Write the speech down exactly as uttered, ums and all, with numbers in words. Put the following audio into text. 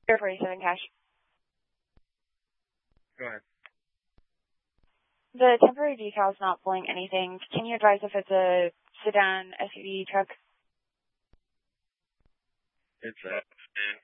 zero forty-seven cash. Go ahead. The temporary decal is not pulling anything. Can you advise if it's a sedan, S U V, truck? It's a